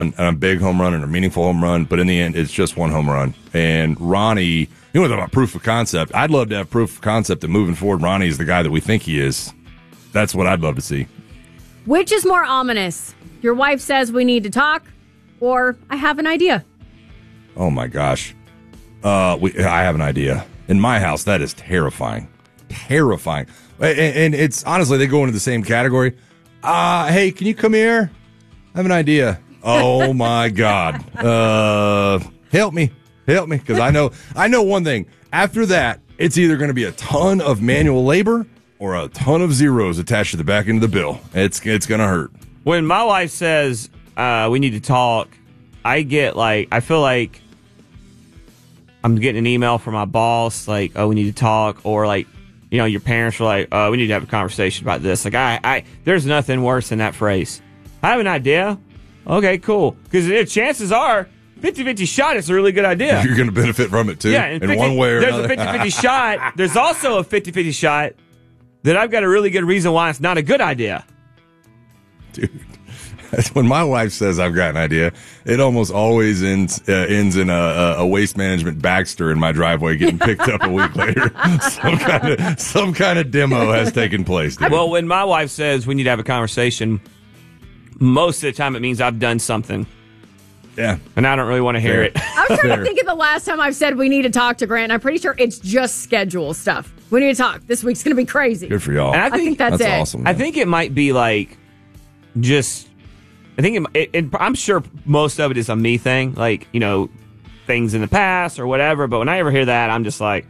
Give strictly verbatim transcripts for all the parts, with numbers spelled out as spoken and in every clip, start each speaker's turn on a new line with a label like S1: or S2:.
S1: a big home run and a meaningful home run, but in the end, it's just one home run. And Ronnie, you know what about proof of concept? I'd love to have proof of concept that moving forward, Ronnie is the guy that we think he is. That's what I'd love to see.
S2: Which is more ominous? Your wife says we need to talk, or I have an idea.
S1: Oh my gosh. Uh, we, I have an idea. In my house, that is terrifying. Terrifying. And, and it's honestly, they go into the same category. Uh, hey, can you come here? I have an idea. Oh my God. Uh, help me. Help me. Because I know, I know one thing. After that, it's either going to be a ton of manual labor or a ton of zeros attached to the back end of the bill. It's, it's going to hurt.
S3: When my wife says uh, we need to talk, I get like, I feel like I'm getting an email from my boss, like, oh, we need to talk, or like, you know, your parents are like, oh, we need to have a conversation about this. Like, I, I, there's nothing worse than that phrase. I have an idea. Okay, cool. Because chances are, fifty-fifty shot is a really good idea.
S1: You're going to benefit from it, too,
S3: yeah,
S1: in
S3: fifty,
S1: one way or
S3: there's
S1: another.
S3: There's a fifty-fifty shot. There's also a fifty-fifty shot that I've got a really good reason why it's not a good idea.
S1: Dude, when my wife says I've got an idea, it almost always ends uh, ends in a, a waste management Baxter in my driveway getting picked up a week later. Some kind of some kind of demo has taken place. Dude.
S3: Well, when my wife says we need to have a conversation, most of the time it means I've done something.
S1: Yeah.
S3: And I don't really want to hear
S1: Fair.
S3: it.
S2: I was trying to think of the last time I've said we need to talk to Grant. I'm pretty sure it's just schedule stuff. We need to talk. This week's going to be crazy.
S1: Good for y'all.
S3: And I
S2: I
S3: think,
S2: think that's,
S1: That's
S2: it.
S1: awesome.
S3: I
S1: man.
S3: think it might be like just. I think it, it, it, I'm sure most of it is a me thing, like, you know, things in the past or whatever. But when I ever hear that, I'm just like,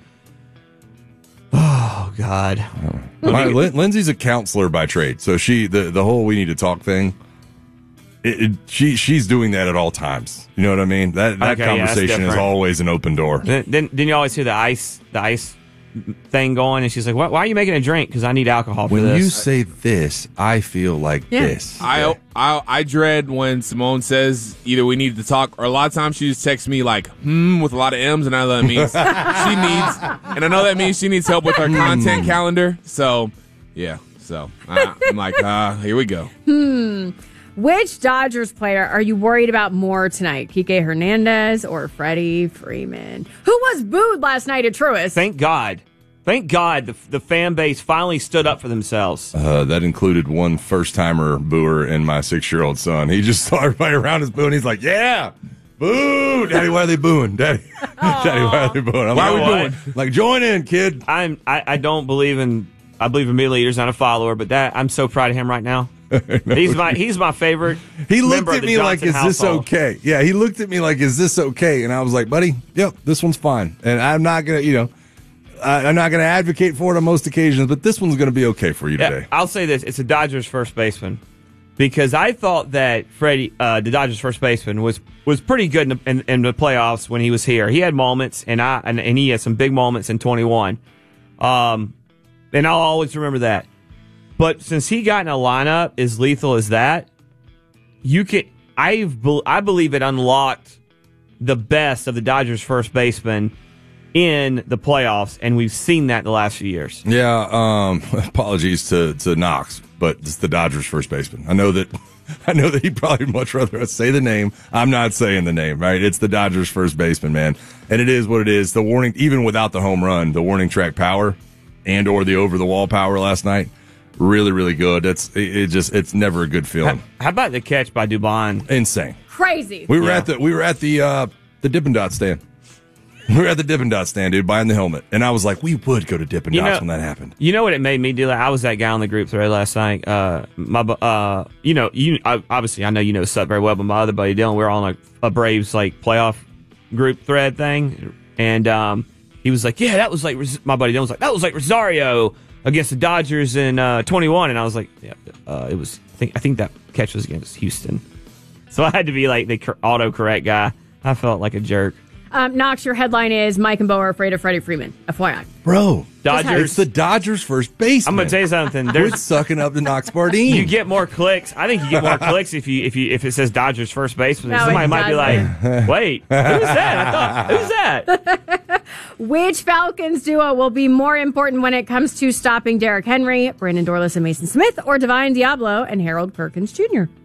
S3: oh God.
S1: My, Lin- Lindsay's a counselor by trade, so she the the whole we need to talk thing. It, it, she she's doing that at all times. You know what I mean? That that
S3: Okay, yeah, that's
S1: conversation is
S3: different.
S1: always an open door.
S3: Then, then, then you always hear the ice, the ice thing going, and she's like, "Why, why are you making a drink? Because I need alcohol for
S1: When
S3: this."
S1: you say this, I feel like
S2: Yeah.
S1: this.
S4: I, I I dread when Simone says either we need to talk, or a lot of times she just texts me like hmm with a lot of M's, and I know that means she needs, and I know that means she needs help with her content calendar. So yeah, so I, I'm like, uh, here we go.
S2: Which Dodgers player are you worried about more tonight? Kike Hernandez or Freddie Freeman? Who was booed last night at Truist?
S3: Thank God, thank God, the the fan base finally stood up for themselves.
S1: Uh, that included one first-timer booer and my six-year-old son. He just saw everybody around us booing. He's like, yeah, boo! Daddy, why are they booing? Daddy, Daddy, why are they booing? I'm
S4: Why
S1: like,
S4: are we
S1: "What?"
S4: booing?
S1: Like, join in, kid.
S3: I'm I, I don't believe in I believe in mid leaders, not a follower, but that I'm so proud of him right now. he's my he's my favorite.
S1: He looked
S3: member of
S1: at
S3: the
S1: me like,
S3: Johnson
S1: is this
S3: household.
S1: okay? Yeah, he looked at me like, is this okay? And I was like, buddy, yep, this one's fine. And I'm not going to, you know, I- I'm not going to advocate for it on most occasions, but this one's going to be okay for you
S3: Yeah,
S1: today.
S3: I'll say this: it's a Dodgers first baseman, because I thought that Freddie, uh, the Dodgers first baseman, was was pretty good in the, in, in the playoffs when he was here. He had moments, and I and, and he had some big moments in twenty-one. Um, and I'll always remember that. But since he got in a lineup as lethal as that, you can I I believe it unlocked the best of the Dodgers first baseman in the playoffs, and we've seen that the last few years.
S1: Yeah, um, apologies to, to Knox, but it's the Dodgers first baseman. I know that I know that he'd probably much rather us say the name. I'm not saying the name, right? It's the Dodgers first baseman, man. And it is what it is. The warning, even without the home run, the warning track power and or the over-the-wall power last night, really, really good. It's it, it just it's never a good
S3: How,
S1: feeling.
S3: how about the catch by Dubon?
S1: Insane.
S2: Crazy.
S1: We were
S3: Yeah.
S1: at the we were at the uh, the Dippin' Dot stand. We were at the Dippin' Dot stand, dude, buying the helmet, and I was like, we would go to Dippin'
S3: You
S1: Dots
S3: know-
S1: when that happened.
S3: You know what it made me do? Like, I was that guy on the group thread last night. Uh, my, bu- uh, you know, you I, obviously I know you know Sut very well, but my other buddy Dylan, we were on a, a Braves like playoff group thread thing, and um, he was like, "Yeah, that was like Ros-" my buddy Dylan was like, that was like Rosario against the Dodgers in uh, twenty-one," and I was like, "Yeah, uh, it was." I think I think that catch was against Houston, so I had to be like the cor- auto correct guy. I felt like a jerk.
S2: Um, Knox, your headline is Mike and Bo are afraid of Freddie Freeman. F Y I.
S1: Bro,
S3: Dodgers.
S1: it's the Dodgers first baseman.
S3: I'm gonna tell you something.
S1: We're
S3: There's
S1: sucking up to Knox Bardeen.
S3: You get more clicks. I think you get more clicks if you if you if it says Dodgers first baseman.
S2: No,
S3: Somebody
S2: it
S3: might be like, "Wait, who's that? I thought who's that?"
S2: Which Falcons duo will be more important when it comes to stopping Derrick Henry, Brandon Dorless and Mason Smith, or Divine Diablo and Harold Perkins Junior?